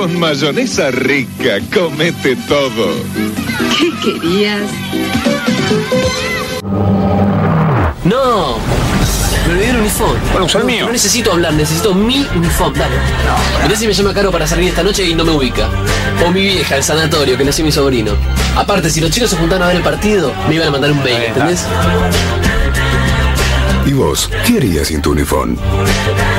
Con mayonesa rica, comete todo. ¿Qué querías? No, me olvidé el uniforme. Bueno, usa el mío. No necesito hablar, necesito mi uniforme. Dale. Mirá si me llama Caro para salir esta noche y no me ubica. O mi vieja, el sanatorio, que nació mi sobrino. Aparte, si los chicos se juntaron a ver el partido, me iban a mandar un mail, ¿entendés? ¿Y vos? ¿Qué harías sin tu uniforme?